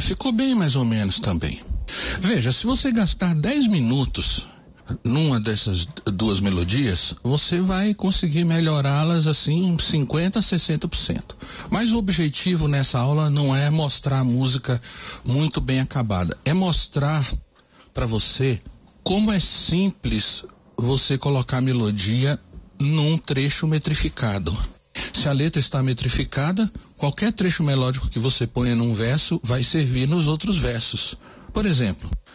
ficou bem mais ou menos também. Veja, se você gastar 10 minutos numa dessas duas melodias, você vai conseguir melhorá-las assim 50% a 60%. Mas o objetivo nessa aula não é mostrar a música muito bem acabada, é mostrar para você como é simples você colocar a melodia num trecho metrificado. Se a letra está metrificada, qualquer trecho melódico que você ponha num verso vai servir nos outros versos. Por exemplo,